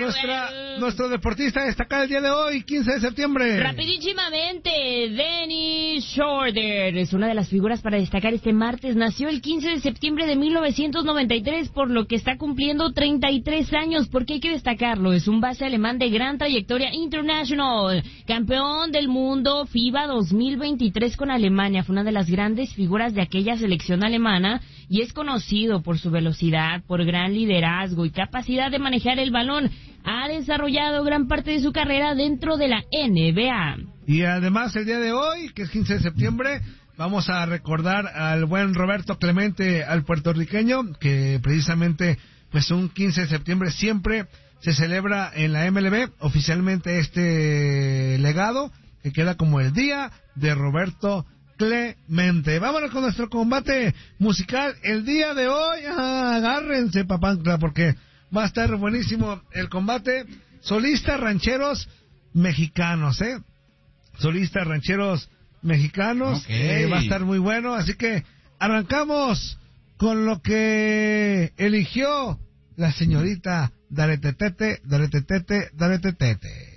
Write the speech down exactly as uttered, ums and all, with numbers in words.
nuestra, nuestro deportista destacado el día de hoy, quince de septiembre. Rapidísimamente, Dennis Schroeder es una de las figuras para destacar este martes. Nació el quince de septiembre de mil novecientos noventa y tres, por lo que está cumpliendo treinta y tres años. ¿Por qué hay que destacarlo? Es un base alemán de gran trayectoria internacional, campeón del mundo FIBA dos mil veintitrés con Alemania. Fue una de las grandes figuras de aquella selección alemana y es conocido por su velocidad, por gran liderazgo y capacidad de manejar el balón. Ha desarrollado gran parte de su carrera dentro de la N B A. Y además el día de hoy, que es quince de septiembre, vamos a recordar al buen Roberto Clemente, al puertorriqueño, que precisamente pues un quince de septiembre siempre se celebra en la M L B oficialmente este legado, que queda como el día de Roberto Clemente. Vámonos con nuestro combate musical el día de hoy. Ah, agárrense, papancla, porque va a estar buenísimo el combate. Solistas rancheros mexicanos, ¿eh? Solistas rancheros mexicanos. Okay. Eh, va a estar muy bueno, así que arrancamos con lo que eligió la señorita Daretetete, Daretetete, Daretetete.